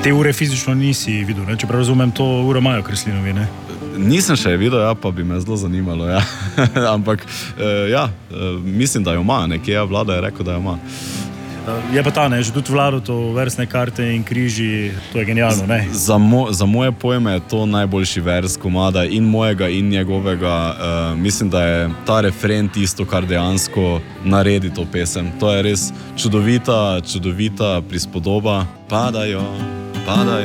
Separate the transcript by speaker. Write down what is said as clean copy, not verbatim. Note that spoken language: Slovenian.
Speaker 1: Te ure fizično nisi videl, ne? Čeprav razumem, to uro imajo Kreslinovi, ne?
Speaker 2: Nisem še videl, ja, pa bi me zelo zanimalo, ja. Ampak, ja, mislim, da jo ima, nekje Vlada je rekel, da jo ima.
Speaker 1: Je pa ta, ne, že tudi Vlado to versne karte in križi, to je genialno, ne?
Speaker 2: Za moje pojme je to najboljši vers komada in mojega in njegovega. Mislim, da je ta refren tisto, kar dejansko naredi to pesem. To je res čudovita prispodoba. Padajo.